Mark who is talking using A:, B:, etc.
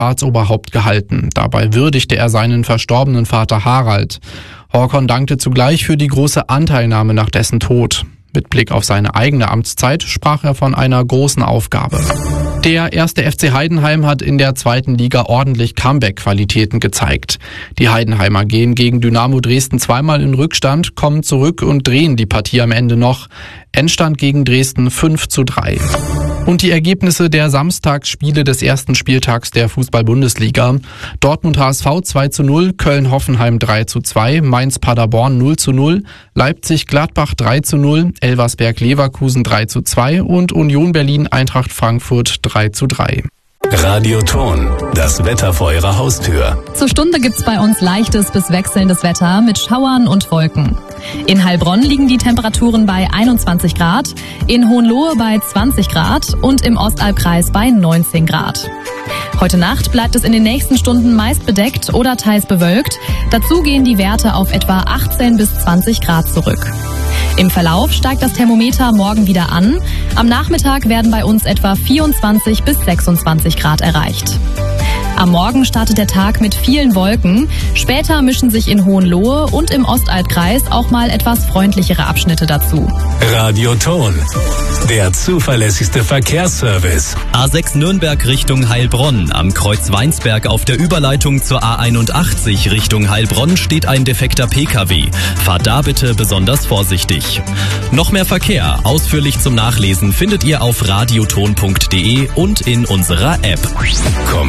A: Staatsoberhaupt gehalten. Dabei würdigte er seinen verstorbenen Vater Harald. Håkon dankte zugleich für die große Anteilnahme nach dessen Tod. Mit Blick auf seine eigene Amtszeit sprach er von einer großen Aufgabe. Der 1. FC Heidenheim hat in der 2. Liga ordentlich Comeback-Qualitäten gezeigt. Die Heidenheimer gehen gegen Dynamo Dresden zweimal in Rückstand, kommen zurück und drehen die Partie am Ende noch. Endstand gegen Dresden 5:3. Und die Ergebnisse der Samstagsspiele des ersten Spieltags der Fußball-Bundesliga. Dortmund HSV 2:0, Köln-Hoffenheim 3:2, Mainz-Paderborn 0:0, Leipzig-Gladbach 3:0, Elversberg-Leverkusen 3:2 und Union Berlin-Eintracht Frankfurt 3:3.
B: Radioton, das Wetter vor Ihrer Haustür.
C: Zur Stunde gibt's bei uns leichtes bis wechselndes Wetter mit Schauern und Wolken. In Heilbronn liegen die Temperaturen bei 21 Grad, in Hohenlohe bei 20 Grad und im Ostalbkreis bei 19 Grad. Heute Nacht bleibt es in den nächsten Stunden meist bedeckt oder teils bewölkt. Dazu gehen die Werte auf etwa 18 bis 20 Grad zurück. Im Verlauf steigt das Thermometer morgen wieder an. Am Nachmittag werden bei uns etwa 24 bis 26 Grad erreicht. Am Morgen startet der Tag mit vielen Wolken. Später mischen sich in Hohenlohe und im Ostalbkreis auch mal etwas freundlichere Abschnitte dazu.
B: Radioton, der zuverlässigste Verkehrsservice.
D: A6 Nürnberg Richtung Heilbronn. Am Kreuz Weinsberg auf der Überleitung zur A81 Richtung Heilbronn steht ein defekter PKW. Fahrt da bitte besonders vorsichtig. Noch mehr Verkehr, ausführlich zum Nachlesen, findet ihr auf radioton.de und in unserer App.